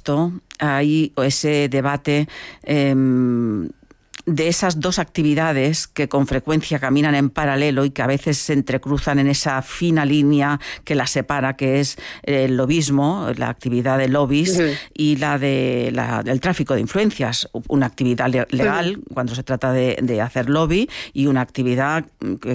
esto hay ese debate de esas dos actividades que con frecuencia caminan en paralelo y que a veces se entrecruzan en esa fina línea que las separa, que es el lobismo, la actividad de lobbies, y del tráfico de influencias. Una actividad legal cuando se trata de hacer lobby, y una actividad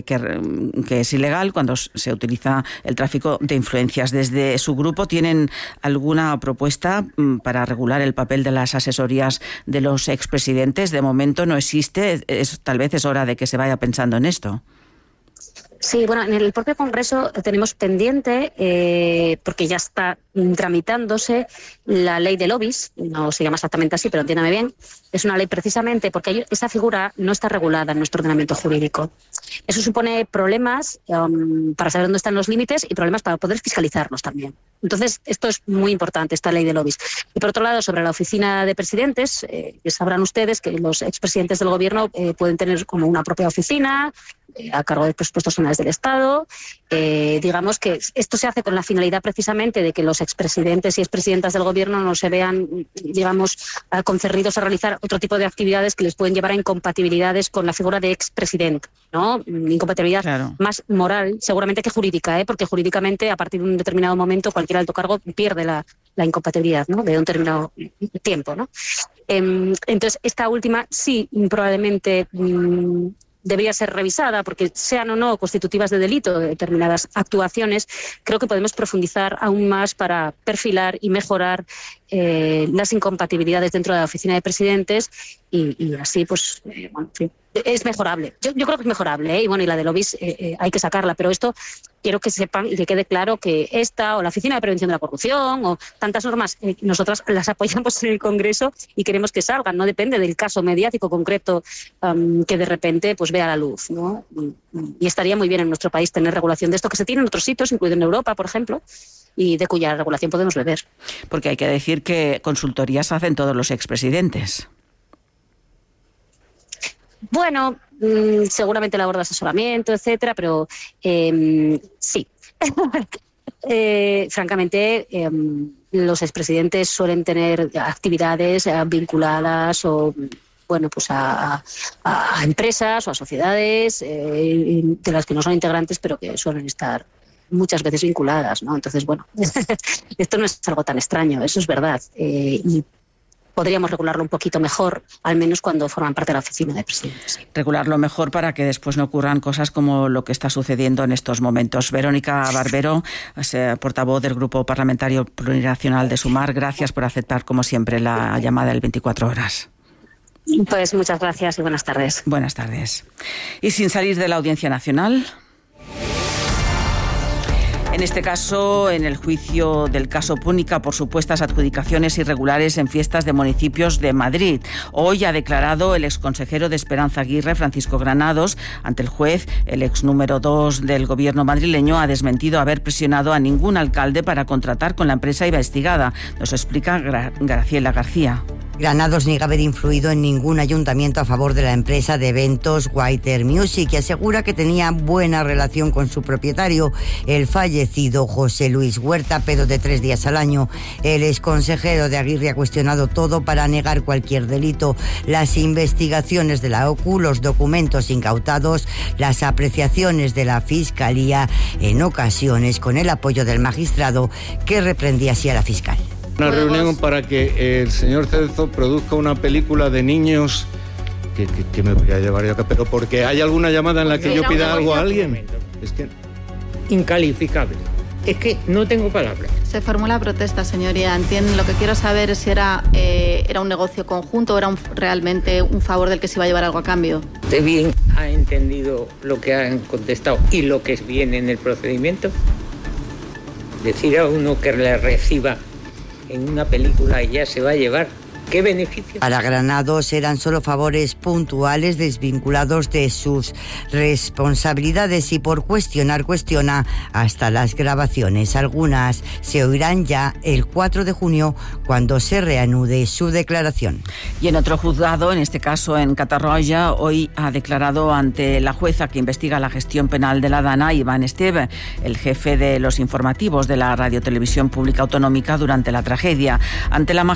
que es ilegal cuando se utiliza el tráfico de influencias. Desde su grupo, ¿tienen alguna propuesta para regular el papel de las asesorías de los expresidentes? De momento no existe, tal vez es hora de que se vaya pensando en esto. Sí, bueno, en el propio Congreso tenemos pendiente, porque ya está tramitándose la ley de lobbies, no se llama exactamente así, pero entiéndame bien, es una ley precisamente porque esa figura no está regulada en nuestro ordenamiento jurídico. Eso supone problemas para saber dónde están los límites y problemas para poder fiscalizarlos también. Entonces, esto es muy importante, esta ley de lobbies. Y por otro lado, sobre la oficina de presidentes, que sabrán ustedes que los expresidentes del gobierno pueden tener como una propia oficina a cargo de presupuestos generales del Estado. Digamos que esto se hace con la finalidad precisamente de que los expresidentes y expresidentas del gobierno no se vean, digamos, concernidos a realizar otro tipo de actividades que les pueden llevar a incompatibilidades con la figura de expresidente, ¿no? Incompatibilidad más moral, seguramente, que jurídica, porque jurídicamente, a partir de un determinado momento, cualquier alto cargo pierde la incompatibilidad, ¿no? De un determinado tiempo, ¿no? Entonces, esta última sí, probablemente debería ser revisada, porque sean o no constitutivas de delito de determinadas actuaciones, creo que podemos profundizar aún más para perfilar y mejorar las incompatibilidades dentro de la oficina de presidentes y así, pues, bueno, sí. Es mejorable. Yo creo que es mejorable, y bueno, y la de lobbies hay que sacarla, pero esto quiero que sepan y que quede claro que esta o la Oficina de Prevención de la Corrupción o tantas normas, nosotras las apoyamos en el Congreso y queremos que salgan, no depende del caso mediático concreto que de repente pues vea la luz, ¿no? Y estaría muy bien en nuestro país tener regulación de esto, que se tiene en otros sitios, incluido en Europa, por ejemplo, y de cuya regulación podemos beber. Porque hay que decir que consultorías hacen todos los expresidentes. Bueno, seguramente labor de asesoramiento, etcétera, pero sí. Francamente, los expresidentes suelen tener actividades vinculadas o, bueno, pues a empresas o a sociedades de las que no son integrantes, pero que suelen estar muchas veces vinculadas, ¿no? Entonces, bueno, esto no es algo tan extraño, eso es verdad. Y podríamos regularlo un poquito mejor, al menos cuando forman parte de la oficina de presidentes. Regularlo mejor para que después no ocurran cosas como lo que está sucediendo en estos momentos. Verónica Barbero, portavoz del Grupo Parlamentario Plurinacional de Sumar, gracias por aceptar, como siempre, la llamada del 24 horas. Pues muchas gracias y buenas tardes. Buenas tardes. Y sin salir de la Audiencia Nacional, en este caso, en el juicio del caso Púnica por supuestas adjudicaciones irregulares en fiestas de municipios de Madrid. Hoy ha declarado el exconsejero de Esperanza Aguirre, Francisco Granados, ante el juez. El ex número 2 del gobierno madrileño ha desmentido haber presionado a ningún alcalde para contratar con la empresa investigada. Nos explica Graciela García. Granados niega haber influido en ningún ayuntamiento a favor de la empresa de eventos Whiter Music y asegura que tenía buena relación con su propietario, el fallecido José Luis Huerta, pero de 3 días al año. El exconsejero de Aguirre ha cuestionado todo para negar cualquier delito: las investigaciones de la OCU, los documentos incautados, las apreciaciones de la Fiscalía, en ocasiones con el apoyo del magistrado, que reprendía así a la fiscal. Una reunión para que el señor Celso produzca una película de niños que me voy a llevar yo acá, pero porque hay alguna llamada en la que yo pida algo a alguien. Es que incalificable. Es que no tengo palabras. Se formula protesta, señoría. Entiendo, lo que quiero saber es si era un negocio conjunto o era realmente un favor del que se iba a llevar algo a cambio. ¿Usted bien ha entendido lo que han contestado y lo que viene en el procedimiento? Decir a uno que le reciba en una película y ya se va a llevar. ¿Qué beneficio? Para Granados eran solo favores puntuales desvinculados de sus responsabilidades y por cuestiona hasta las grabaciones. Algunas se oirán ya el 4 de junio cuando se reanude su declaración. Y en otro juzgado, en este caso en Catarroja, hoy ha declarado ante la jueza que investiga la gestión penal de la Dana, Iván Esteve, el jefe de los informativos de la Radiotelevisión Pública Autonómica durante la tragedia. Ante la